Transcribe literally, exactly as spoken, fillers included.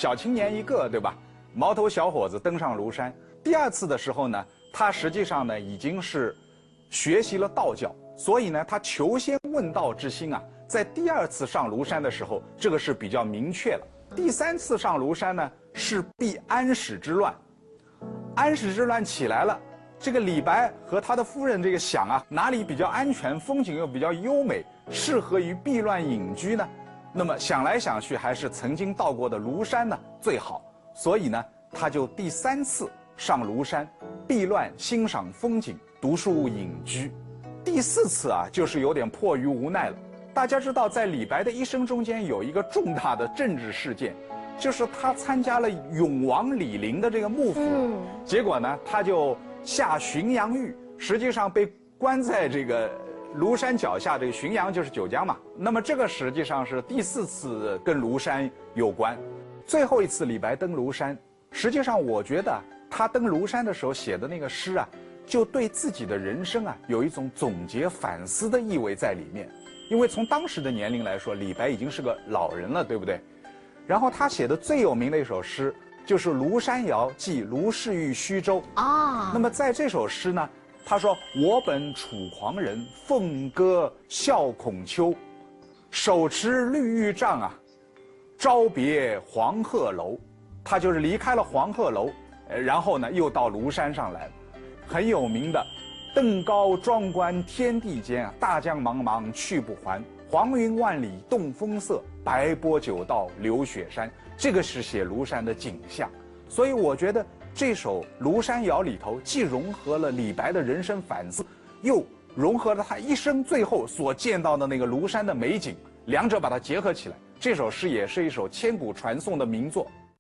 小青年一个，对吧？毛头小伙子登上庐山。第二次的时候呢，他实际上呢已经是学习了道教，所以呢，他求仙问道之心啊，在第二次上庐山的时候，这个是比较明确了。第三次上庐山呢，是避安史之乱。安史之乱起来了，这个李白和他的夫人这个想啊，哪里比较安全，风景又比较优美，适合于避乱隐居呢？那么想来想去，还是曾经到过的庐山呢最好。所以呢，他就第三次上庐山，避乱欣赏风景，读书隐居。第四次啊，就是有点迫于无奈了。大家知道，在李白的一生中间有一个重大的政治事件，就是他参加了永王李璘的这个幕府，嗯、结果呢，他就下浔阳狱，实际上被关在这个庐山脚下。这个浔阳就是九江嘛。那么这个实际上是第四次跟庐山有关。最后一次李白登庐山，实际上我觉得他登庐山的时候写的那个诗啊，就对自己的人生啊有一种总结反思的意味在里面。因为从当时的年龄来说，李白已经是个老人了，对不对？然后他写的最有名的一首诗就是《庐山谣寄卢氏寓虚州》啊。那么在这首诗呢，他说：“我本楚狂人，凤歌笑孔丘，手持绿玉杖啊，朝别黄鹤楼。”他就是离开了黄鹤楼，然后呢又到庐山上来了。很有名的登高壮观天地间啊，大江茫茫去不还，黄云万里动风色，白波九道流雪山。这个是写庐山的景象。所以我觉得这首《庐山谣》里头既融合了李白的人生反思，又融合了他一生最后所见到的那个庐山的美景，两者把它结合起来，这首诗也是一首千古传颂的名作。